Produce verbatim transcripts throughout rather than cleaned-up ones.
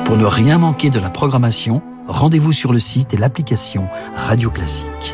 Pour ne rien manquer de la programmation, rendez-vous sur le site et l'application Radio Classique.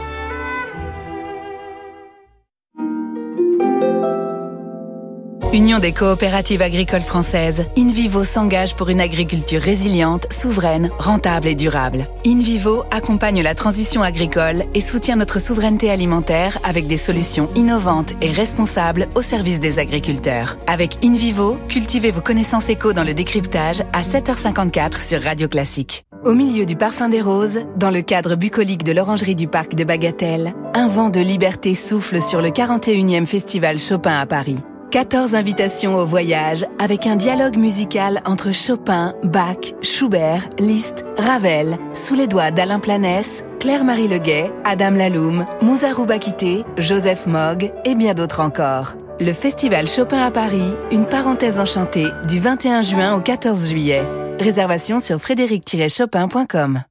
Union des coopératives agricoles françaises, InVivo s'engage pour une agriculture résiliente, souveraine, rentable et durable. InVivo accompagne la transition agricole et soutient notre souveraineté alimentaire avec des solutions innovantes et responsables au service des agriculteurs. Avec InVivo, cultivez vos connaissances éco dans le décryptage à sept heures cinquante-quatre sur Radio Classique. Au milieu du parfum des roses, dans le cadre bucolique de l'Orangerie du Parc de Bagatelle, un vent de liberté souffle sur le quarante et unième Festival Chopin à Paris. quatorze invitations au voyage avec un dialogue musical entre Chopin, Bach, Schubert, Liszt, Ravel, sous les doigts d'Alain Planès, Claire-Marie Leguet, Adam Laloum, Mouzarou Bakité, Joseph Mogg et bien d'autres encore. Le Festival Chopin à Paris, une parenthèse enchantée du vingt et un juin au quatorze juillet. Réservation sur frédéric tiret chopin point com.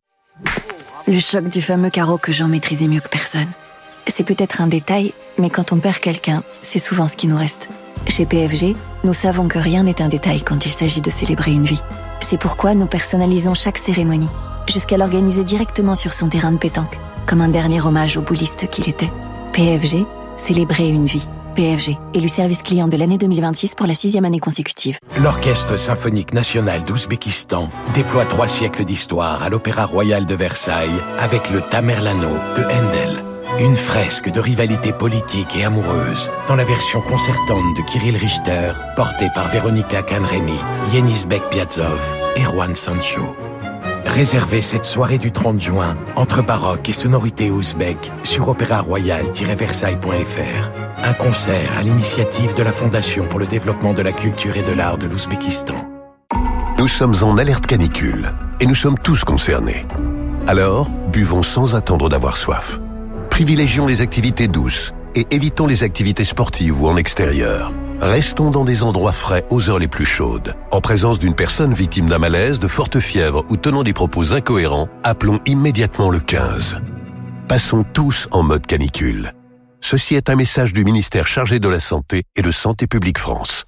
Le choc du fameux carreau que Jean maîtrisait mieux que personne. C'est peut-être un détail, mais quand on perd quelqu'un, c'est souvent ce qui nous reste. Chez P F G, nous savons que rien n'est un détail quand il s'agit de célébrer une vie. C'est pourquoi nous personnalisons chaque cérémonie, jusqu'à l'organiser directement sur son terrain de pétanque, comme un dernier hommage au bouliste qu'il était. P F G, célébrer une vie. P F G, élu service client de l'année deux mille vingt-six pour la sixième année consécutive. L'Orchestre symphonique national d'Ouzbékistan déploie trois siècles d'histoire à l'Opéra Royal de Versailles avec le Tamerlano de Handel. Une fresque de rivalité politique et amoureuse dans la version concertante de Kirill Richter, portée par Véronica Canremi, Yenisbek Piazov et Juan Sancho. Réservez cette soirée du trente juin entre baroque et sonorité ouzbek sur opéra royal tiret versailles point f r. Un concert à l'initiative de la Fondation pour le développement de la culture et de l'art de l'Ouzbékistan. Nous sommes en alerte canicule et nous sommes tous concernés. Alors, buvons sans attendre d'avoir soif. Privilégions les activités douces et évitons les activités sportives ou en extérieur. Restons dans des endroits frais aux heures les plus chaudes. En présence d'une personne victime d'un malaise, de forte fièvre ou tenant des propos incohérents, appelons immédiatement le quinze. Passons tous en mode canicule. Ceci est un message du ministère chargé de la Santé et de Santé publique France.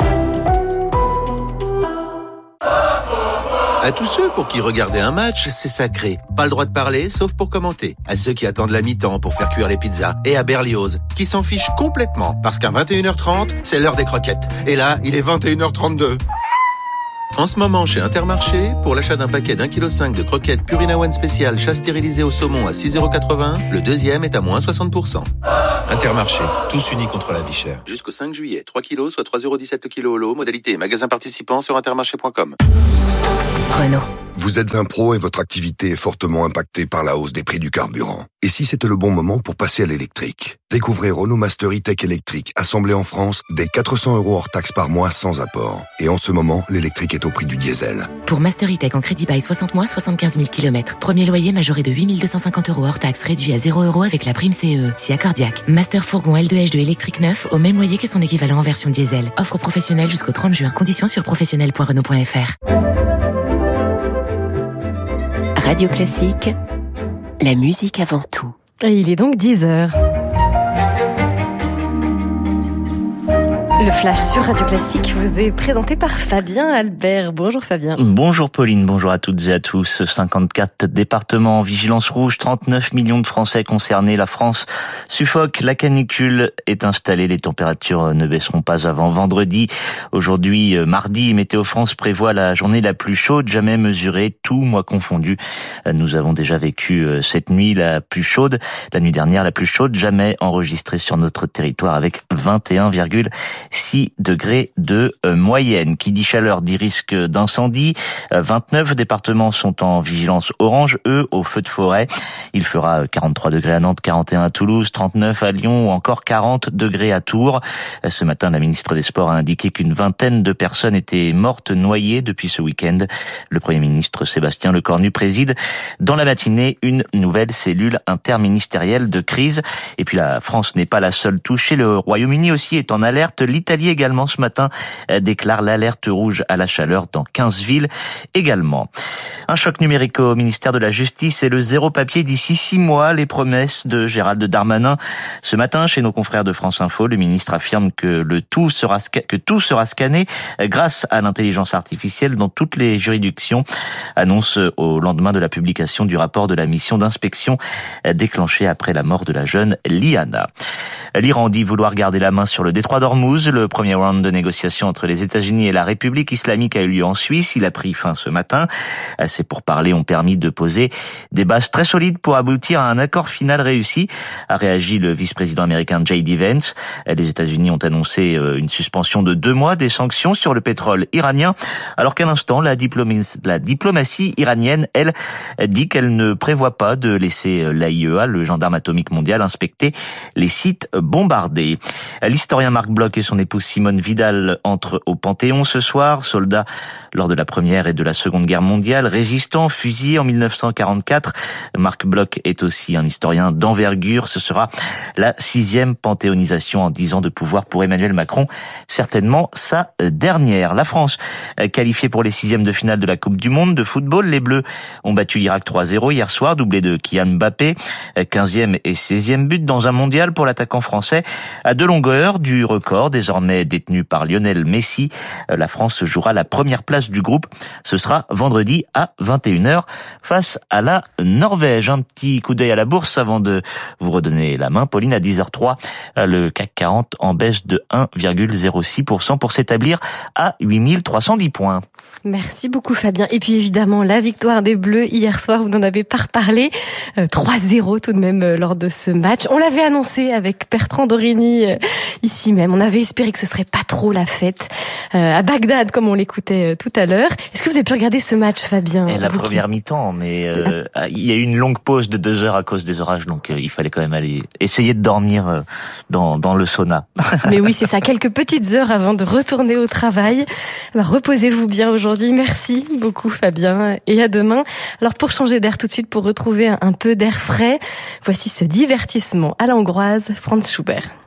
À tous ceux pour qui regarder un match, c'est sacré. Pas le droit de parler, sauf pour commenter. À ceux qui attendent la mi-temps pour faire cuire les pizzas. Et à Berlioz, qui s'en fiche complètement, parce qu'à vingt et une heures trente, c'est l'heure des croquettes. Et là, il est vingt et une heures trente-deux. En ce moment, chez Intermarché, pour l'achat d'un paquet d'un virgule cinq kilos de croquettes Purina One spécial chat stérilisé au saumon à six euros quatre-vingts, le deuxième est à moins soixante pour cent. Intermarché, tous unis contre la vie chère. Jusqu'au cinq juillet, trois kilos, soit trois euros dix-sept le kilo au lot. Modalité magasin participant sur intermarché point com. Renault. Vous êtes un pro et votre activité est fortement impactée par la hausse des prix du carburant. Et si c'était le bon moment pour passer à l'électrique? Découvrez Renault Master E-Tech électrique, assemblé en France, dès quatre cents euros hors taxe par mois sans apport. Et en ce moment, l'électrique est au prix du diesel. Pour Master E-Tech en crédit bail soixante mois, soixante-quinze mille kilomètres. Premier loyer majoré de huit mille deux cent cinquante euros hors taxe, réduit à zéro euros avec la prime C E E. Si accordiaque. Master fourgon L deux H deux électrique neuf au même loyer que son équivalent en version diesel. Offre professionnelle jusqu'au trente juin. Conditions sur professionnel point renault point f r. Radio Classique, la musique avant tout. Et il est donc dix heures. Le Flash sur Radio Classique vous est présenté par Fabien Albert. Bonjour Fabien. Bonjour Pauline, bonjour à toutes et à tous. cinquante-quatre départements en vigilance rouge, trente-neuf millions de Français concernés. La France suffoque, la canicule est installée, les températures ne baisseront pas avant vendredi. Aujourd'hui, mardi, Météo France prévoit la journée la plus chaude jamais mesurée, tout mois confondu. Nous avons déjà vécu cette nuit la plus chaude, la nuit dernière la plus chaude jamais enregistrée sur notre territoire avec vingt et un virgule six degrés de euh, moyenne. Qui dit chaleur dit risque d'incendie. Euh, vingt-neuf départements sont en vigilance orange, eux, au feu de forêt. Il fera quarante-trois degrés à Nantes, quarante et un à Toulouse, trente-neuf à Lyon ou encore quarante degrés à Tours. Euh, ce matin, la ministre des Sports a indiqué qu'une vingtaine de personnes étaient mortes noyées depuis ce week-end. Le Premier ministre Sébastien Lecornu préside dans la matinée une nouvelle cellule interministérielle de crise. Et puis la France n'est pas la seule touchée. Le Royaume-Uni aussi est en alerte. L'Italie également ce matin déclare l'alerte rouge à la chaleur dans quinze villes également. Un choc numérique au ministère de la Justice et le zéro papier d'ici six mois, les promesses de Gérald Darmanin. Ce matin, chez nos confrères de France Info, le ministre affirme que le tout sera que tout sera scanné grâce à l'intelligence artificielle dans toutes les juridictions. Annonce au lendemain de la publication du rapport de la mission d'inspection déclenchée après la mort de la jeune Liana. L'Iran dit vouloir garder la main sur le détroit d'Ormuz. Le premier round de négociations entre les États-Unis et la République islamique a eu lieu en Suisse. Il a pris fin ce matin. Ces pourparlers ont permis de poser des bases très solides pour aboutir à un accord final réussi, a réagi le vice-président américain J D Vance. Les États-Unis ont annoncé une suspension de deux mois des sanctions sur le pétrole iranien, alors qu'à l'instant, la diplomatie, la diplomatie iranienne, elle, dit qu'elle ne prévoit pas de laisser l'A I E A, le gendarme atomique mondial, inspecter les sites bombardés. L'historien Marc Bloch et son épouse Simone Vidal entrent au Panthéon ce soir. Soldat lors de la Première et de la Seconde Guerre mondiale, résistant, fusillé en mille neuf cent quarante-quatre. Marc Bloch est aussi un historien d'envergure. Ce sera la sixième panthéonisation en dix ans de pouvoir pour Emmanuel Macron, certainement sa dernière. La France, qualifiée pour les sixièmes de finale de la Coupe du Monde de football. Les Bleus ont battu l'Irak trois zéro hier soir, doublé de Kylian Mbappé. quinzième et seizième but dans un mondial pour l'attaquant français à deux longueurs du record désormais détenu par Lionel Messi. La France jouera la première place du groupe. Ce sera vendredi à vingt et une heures face à la Norvège. Un petit coup d'œil à la bourse avant de vous redonner la main. Pauline, à dix heures zéro trois, le C A C quarante en baisse de un virgule zéro six pour cent pour s'établir à huit mille trois cent dix points. Merci beaucoup Fabien. Et puis évidemment, la victoire des Bleus hier soir, vous n'en avez pas reparlé. Euh, trois zéro tout de même euh, lors de ce match. On l'avait annoncé avec Bertrand Dorini euh, ici même. On avait espéré que ce serait pas trop la fête euh, à Bagdad comme on l'écoutait euh, tout à l'heure. Est-ce que vous avez pu regarder ce match, Fabien? Et la première qui... mi-temps, mais euh, la... il y a eu une longue pause de deux heures à cause des orages, donc euh, il fallait quand même aller essayer de dormir euh, dans, dans le sauna. Mais oui, c'est ça. Quelques petites heures avant de retourner au travail. Bah, reposez-vous bien aujourd'hui. Merci beaucoup Fabien et à demain. Alors pour changer d'air tout de suite, pour retrouver un peu d'air frais, voici ce divertissement à la hongroise, Franz Schubert.